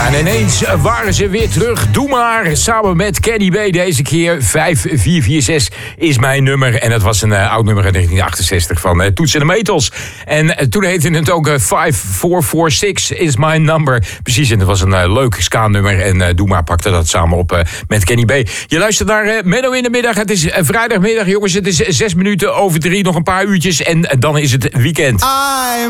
Ja, en ineens waren ze weer terug. Doe maar, samen met Kenny B. Deze keer 5446 is mijn nummer. En dat was een oud nummer uit 1968 van Toets en de Metals. En toen heette het ook 5446 is my number. Precies, en dat was een leuk ska-nummer. En Doe maar pakte dat samen op met Kenny B. Je luistert naar Menno in de middag. Het is vrijdagmiddag, jongens. Het is 6 minuten over 3, nog een paar uurtjes. En dan is het weekend.